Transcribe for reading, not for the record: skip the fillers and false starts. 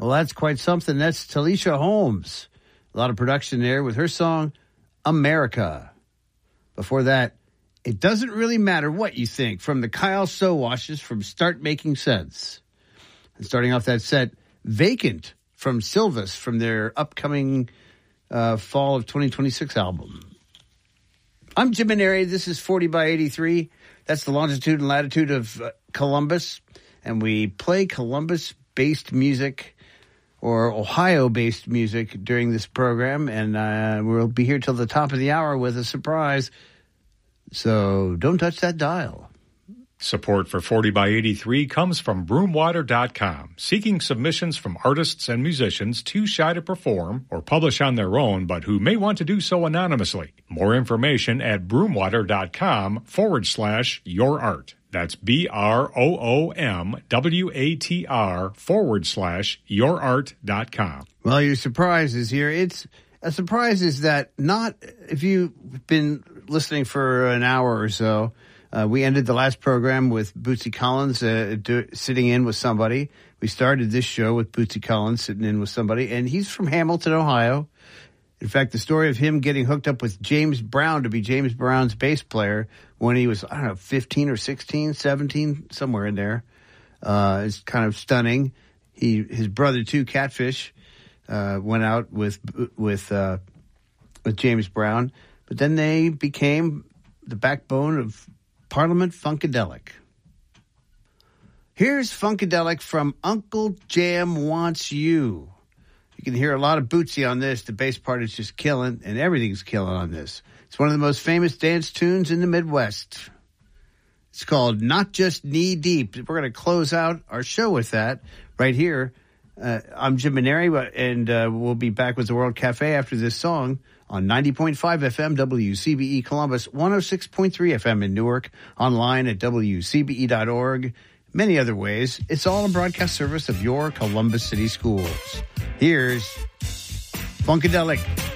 Well, that's quite something. That's Talisha Holmes. A lot of production there with her song, America. Before that, It Doesn't Really Matter What You Think, from the Kyle Sowashes from Start Making Sense. And starting off that set, Vacant from Sylvis from their upcoming fall of 2026 album. I'm Jim Maneri. This is 40 by 83. That's the longitude and latitude of Columbus. And we play Columbus-based music or Ohio-based music during this program. And we'll be here till the top of the hour with a surprise. So don't touch that dial. Support for 40 by 83 comes from Broomwater.com, seeking submissions from artists and musicians too shy to perform or publish on their own, but who may want to do so anonymously. More information at broomwater.com/yourart. That's BROOMWATR/yourart.com. Well, your surprise is here. It's a surprise is that not if you've been listening for an hour or so. We ended the last program with Bootsy Collins sitting in with somebody. We started this show with Bootsy Collins sitting in with somebody, and he's from Hamilton, Ohio. In fact, the story of him getting hooked up with James Brown to be James Brown's bass player when he was, 15 or 16, 17, somewhere in there, is kind of stunning. His brother, too, Catfish, went out with James Brown, but then they became the backbone of Parliament Funkadelic. Here's Funkadelic from Uncle Jam Wants You. You can hear a lot of Bootsy on this. The bass part is just killing, and everything's killing on this. It's one of the most famous dance tunes in the Midwest. It's called Not Just Knee Deep. We're going to close out our show with that right here. I'm Jim Maneri, and we'll be back with the World Cafe after this song on 90.5 FM WCBE Columbus, 106.3 FM in Newark, online at WCBE.org, many other ways. It's all a broadcast service of your Columbus City Schools. Here's Funkadelic.